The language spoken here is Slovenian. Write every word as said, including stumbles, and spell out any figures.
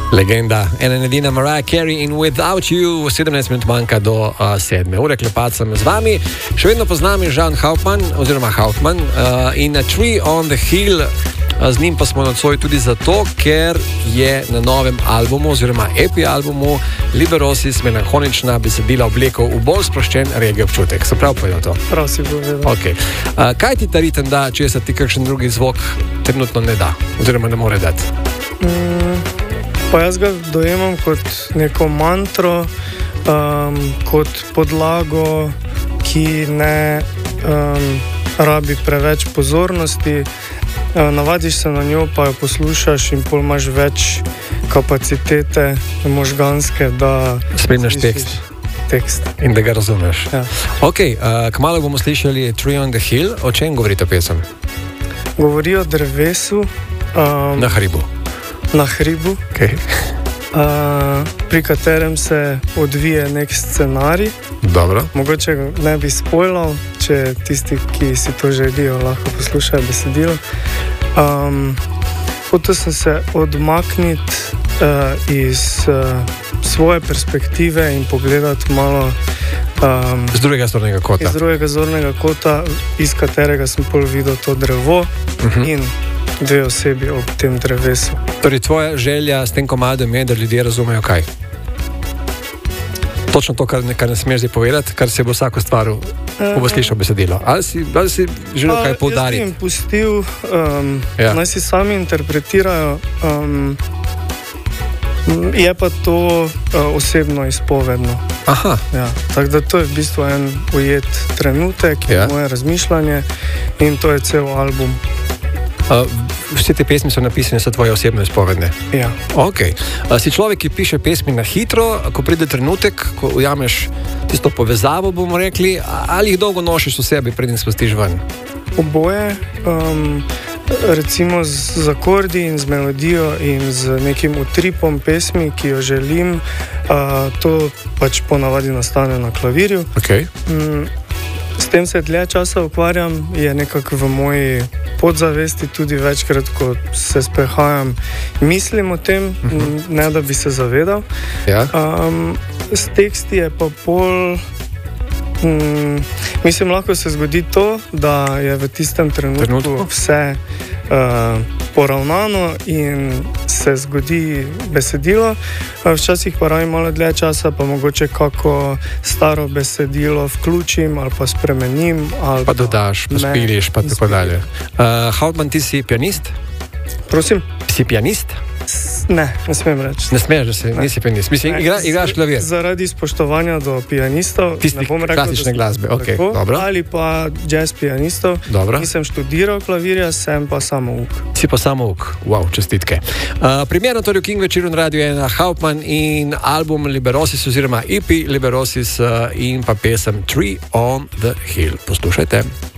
Legenda, ena in edina Mariah Carey in Without You, sedemnajst minut manjka do uh, sedme ure, klepat sem z vami. Še vedno poznam Žan Hauptmann, oziroma Hauptmann uh, in A Tree on the Hill. Z njim pa smo nocoj tudi zato, ker je na novem albumu, oziroma E P albumu Liberosis melanholična besedila oblekel v bolj sproščen reggae občutek. Se prav povedal to? Prav si povedal. Okay. Uh, kaj ti ta ritem da, če se ti kakšen drugi zvok trenutno ne da, oziroma ne more dati? Mm, pa jaz ga dojemam kot neko mantro, um, kot podlago, ki ne um, rabi preveč pozornosti. Navadiš se na njo, pa jo poslušaš in pol imaš več kapacitete možganske, da spremljaš tekst. tekst. In da ga razumeš. Ja. Ok, uh, kmalu bomo slišali Tree on the Hill. O čem govori ta pesem? Govori o drevesu. Um, na hribu. Na hribu. Okay. Uh, pri katerem se odvije nek scenarij. Dobro. Mogoče ne bi spoilal, če tisti, ki si to želijo, lahko poslušajo besedilo. Um, hotel sem se odmakniti uh, iz uh, svoje perspektive in pogledati malo um, z drugega zornega kota. Iz drugega zornega kota, iz katerega sem pol videl to drevo uh-huh. in dve osebi ob tem drevesu. Torej, tvoja želja s tem komadom je, da ljudje razumejo kaj? Točno to, kar ne, kar ne smeš zdaj povedati, kar se bo vsako stvar, ko bo slišal besedilo. Ali si, ali si želel kaj poudariti? Jaz bi jim pustil, um, ja. naj si sami interpretirajo. Um, je pa to uh, osebno izpovedno. Aha. Ja, tako da to je v bistvu en ujet trenutek, ja. moje razmišljanje in to je cel album. Uh, vse te pesmi so napisane, so tvoje osebno izpovedne. Ja. Okay. Uh, si človek, ki piše pesmi na hitro, ko pride trenutek, ko ujameš tisto povezavo, bomo rekli, ali jih dolgo nosiš v sebi, preden spustiš ven? Oboje. Um, recimo z, z akordi in z melodijo in z nekim utripom pesmi, ki jo želim, uh, to pač ponavadi nastane na klavirju. Okay. Um, S tem se dlje časa ukvarjam, je nekako v moji podzavesti tudi večkrat, ko se sprehajam, mislim o tem, uh-huh. ne da bi se zavedal. Ja. Um, s teksti je pa pol, um, mislim, lahko se zgodi to, da je v tistem trenutku, trenutku? vse uh, poravnano in se zgodi besedilo. Včasih pa rabim malo dlje časa, pa mogoče kako staro besedilo vključim ali pa spremenim. Ali pa dodaš, pa spiliš, pa tako dalje. Uh, Hauptmann, ti si pianist? Prosim? Si pianist? Ne, ne smem reči. Ne smeš, da si, nisi pianist. Mislim, ne, igra, igraš klavir. Zaradi spoštovanja do pianistov. Tistih klasične glasbe, ok, tako, dobro. Ali pa jazz pianistov. Dobro. Nisem študiral klavirja, sem pa samouk. Si pa samouk, wow, čestitke. Uh, Primerno torej v King večeru na Radio ena Hauptmann in album Liberosis oziroma E P Liberosis uh, in pa pesem Tree on the Hill. Poslušajte.